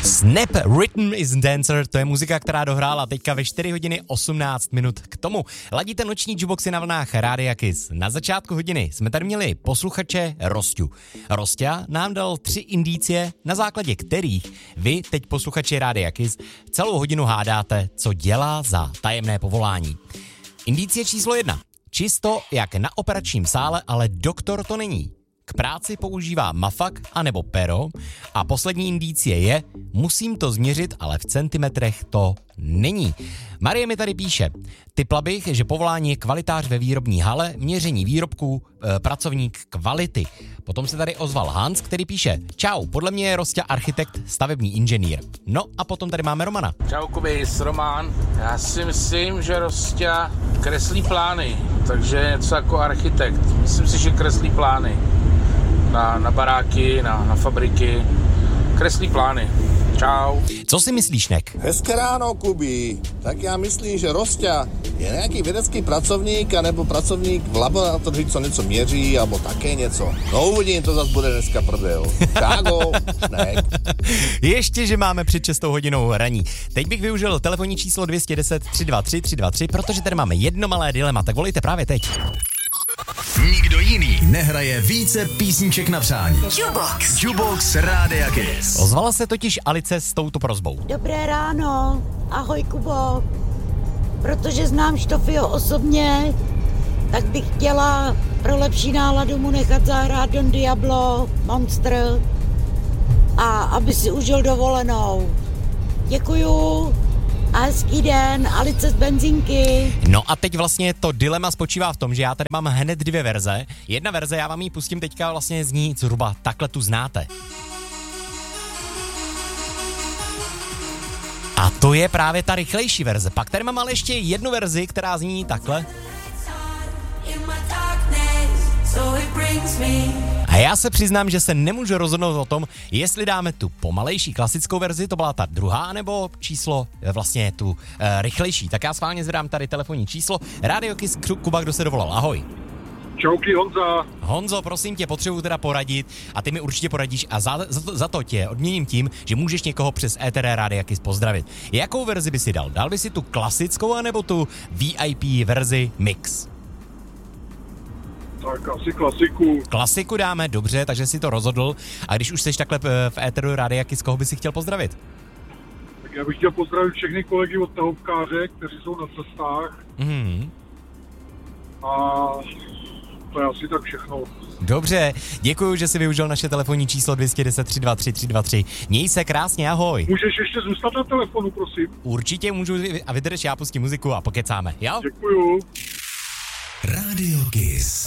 Snap Rhythm is Dancer, to je muzika, která dohrála teďka ve 4 hodiny 18 minut k tomu. Ladíte noční jukeboxy na vlnách Rádia Kiss. Na začátku hodiny jsme tady měli posluchače Rosťu. Rosťa nám dal 3 indicie, na základě kterých vy teď posluchači Rádia Kiss celou hodinu hádáte, co dělá za tajemné povolání. Indicie číslo 1. Čisto jak na operačním sále, ale doktor to není. K práci používá mafak anebo pero a poslední indicie je, musím to změřit, ale v centimetrech to není. Marie mi tady píše, tipla bych, že povolání je kvalitář ve výrobní hale, měření výrobků, pracovník kvality. Potom se tady ozval Hans, který píše, čau, podle mě je Rosťa architekt, stavební inženýr. No a potom tady máme Romana. Čau, Kubis, Roman. Já si myslím, že Rosťa kreslí plány, takže něco jako architekt. Myslím si, že kreslí plány na baráky, na fabriky. Kreslí plány. Čau. Co si myslíš, Nek? Hezké ráno, Kubi. Tak já myslím, že Rosťa je nějaký vědecký pracovník, anebo pracovník v laboratoři, co něco měří, alebo také něco. No uvidím, to zase bude dneska prdel. Kágo, Nek. Ještě, že máme před 6 hodinou raní. Teď bych využil telefonní číslo 210 323 323, protože tady máme jedno malé dilema, tak volejte právě teď. Nikdo jiný nehraje více písniček na přání. Jukebox Rádia Kiss. Ozvala se totiž Alice s touto prosbou. Dobré ráno, ahoj Kubo. Protože znám Štofio osobně, tak bych chtěla pro lepší náladu mu nechat zahrát Don Diablo, Monster a aby si užil dovolenou. Děkuju. A hezký den, Alice z Benzínky. No a teď vlastně to dilema spočívá v tom, že já tady mám hned 2 verze. Jedna verze, já vám ji pustím teďka, vlastně zní zhruba takhle, tu znáte. A to je právě ta rychlejší verze. Pak tady mám ale ještě jednu verzi, která zní takhle. A já se přiznám, že se nemůžu rozhodnout o tom, jestli dáme tu pomalejší klasickou verzi, to byla ta druhá, nebo číslo vlastně tu rychlejší. Tak já schválně zvedám tady telefonní číslo. Radio Kiss, Kuba, kdo se dovolal, ahoj. Čauky, Honza. Honzo, prosím tě, potřebuji teda poradit a ty mi určitě poradíš a za to tě odměním tím, že můžeš někoho přes éter Rádia Kiss pozdravit. Jakou verzi by si dal? Dal by si tu klasickou anebo tu VIP verzi mix? Tak asi klasiku. Klasiku dáme, dobře, takže si to rozhodl. A když už jsi takhle v éteru Rádia Kiss, koho by si chtěl pozdravit? Tak já bych chtěl pozdravit všechny kolegy od Tahobkáře, kteří jsou na cestách. A to je asi tak všechno. Dobře, děkuji, že jsi využil naše telefonní číslo 210 323 323. Měj se krásně, ahoj. Můžeš ještě zůstat na telefonu, prosím? Určitě můžu a vydrž, já pustím muziku a pokecáme, jo? Děkuju. Radio Kiss.